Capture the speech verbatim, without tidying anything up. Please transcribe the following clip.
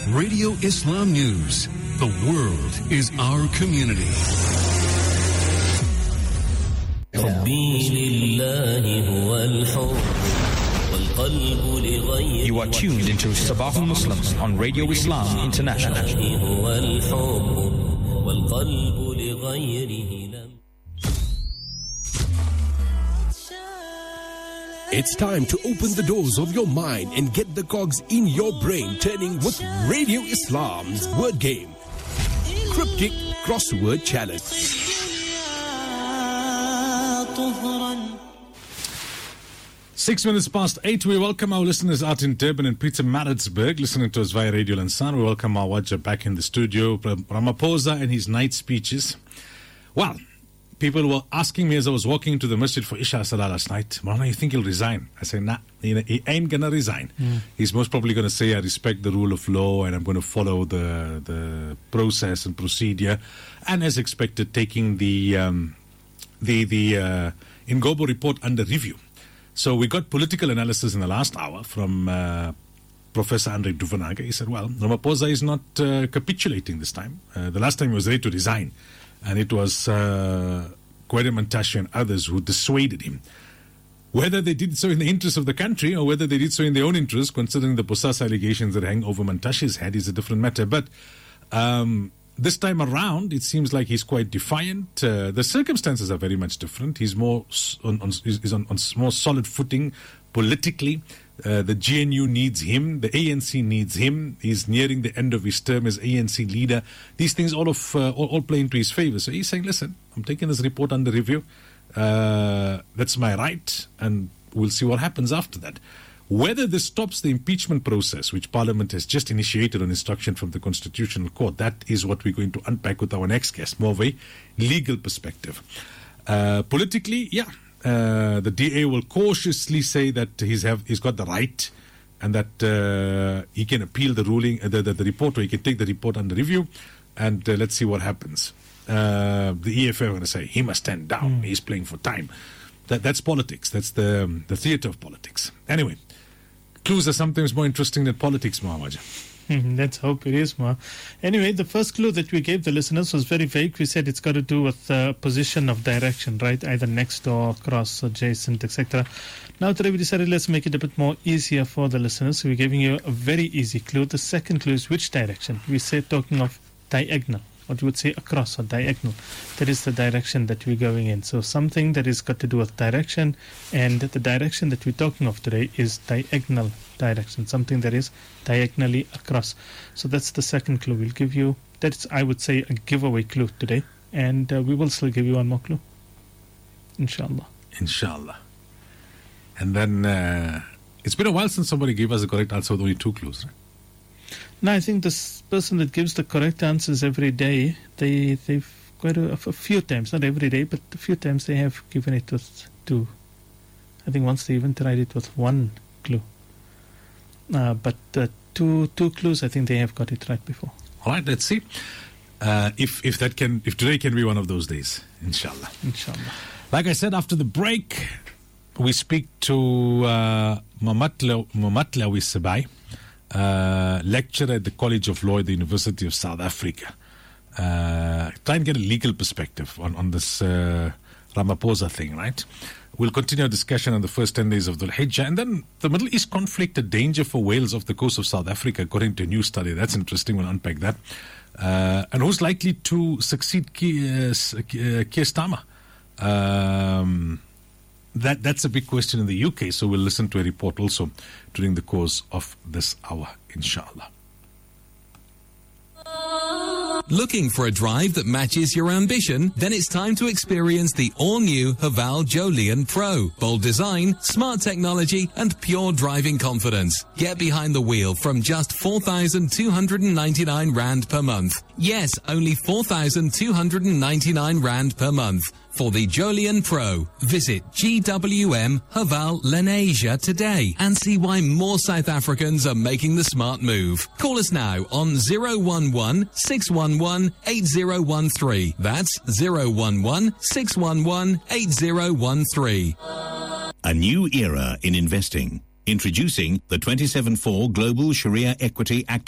Radio Islam News. The world is our community. You are tuned into Sabahul Muslims on Radio Islam International. It's time to open the doors of your mind and get the cogs in your brain turning with Radio Islam's word game. Cryptic Crossword Challenge. Six minutes past eight, we welcome our listeners out in Durban and Pietermaritzburg, listening to us via Radio Lansan. We welcome our Wajah back in the studio, Ramaphosa and his night speeches. Well, people were asking me as I was walking into the masjid for Isha Salah last night, Marana, you think he'll resign? I said, nah, he ain't going to resign. Mm. He's most probably going to say, I respect the rule of law and I'm going to follow the the process and procedure. And as expected, taking the um, the, the uh, Ngobo report under review. So we got political analysis in the last hour from uh, Professor Andre Duvanaga. He said, well, Ramaphosa is not uh, capitulating this time. Uh, the last time he was ready to resign. And it was uh, Gwede Mantashe and others who dissuaded him. Whether they did so in the interest of the country or whether they did so in their own interest, considering the Bosasa allegations that hang over Mantashe's head, is a different matter. But um, this time around, it seems like he's quite defiant. Uh, the circumstances are very much different. He's more on, on, is on, on more solid footing politically. Uh, the G N U needs him. The A N C needs him. He's nearing the end of his term as A N C leader. These things all of uh, all, all play into his favor. So he's saying, listen, I'm taking this report under review. Uh, that's my right. And we'll see what happens after that. Whether this stops the impeachment process, which Parliament has just initiated on instruction from the Constitutional Court, that is what we're going to unpack with our next guest, more of a legal perspective. Uh, politically, yeah. Uh, the D A will cautiously say that he's have he's got the right and that uh, he can appeal the ruling, uh, the, the, the report, or he can take the report under review, and uh, let's see what happens. Uh, the E F F are going to say he must stand down. Mm. He's playing for time. That that's politics. That's the um, the theatre of politics. Anyway, clues are sometimes more interesting than politics, Muhammad. Let's hope it is, Ma. Anyway, the first clue that we gave the listeners was very vague. We said it's got to do with the uh, position of direction, right? Either next door, across, adjacent, et cetera. Now today we decided let's make it a bit more easier for the listeners. So we're giving you a very easy clue. The second clue is which direction? We said talking of diagonal. What you would say across or diagonal. That is the direction that we're going in. So something that is got to do with direction, and the direction that we're talking of today is diagonal direction. Something that is diagonally across. So that's the second clue we'll give you. That's, I would say, a giveaway clue today. And uh, we will still give you one more clue. Inshallah. Inshallah. And then uh, it's been a while since somebody gave us a correct answer with only two clues, right? No, I think this person that gives the correct answers every day, they, they've quite a, a few times, not every day, but a few times they have given it with two. I think once they even tried it with one clue. Uh, but uh, two two clues, I think they have got it right before. All right, let's see. Uh, if if that can, if today can be one of those days, inshallah. Inshallah. Like I said, after the break, we speak to uh, Mamatla Mamatlawi Sabai. Uh, lecturer at the College of Law at the University of South Africa. Uh, try and get a legal perspective on, on this uh, Ramaphosa thing, right? We'll continue our discussion on the first ten days of Dhul Hijjah. And then the Middle East conflict, a danger for whales off the coast of South Africa, according to a new study. That's interesting. We'll unpack that. Uh, and who's likely to succeed Keir, uh, Keir Starmer? Um... That that's a big question in the U K, so we'll listen to a report also during the course of this hour, inshallah. Looking for a drive that matches your ambition? Then it's time to experience the all-new Haval Jolion Pro. Bold design, smart technology, and pure driving confidence. Get behind the wheel from just four thousand two hundred ninety-nine rand per month. Yes, only four thousand two hundred ninety-nine rand per month. For the Jolion Pro, visit G W M Haval Lenasia today and see why more South Africans are making the smart move. Call us now on zero one one, six one one, eight zero one three. That's zero one one, six one one, eight zero one three. A new era in investing. Introducing the twenty-seven four Global Sharia Equity Active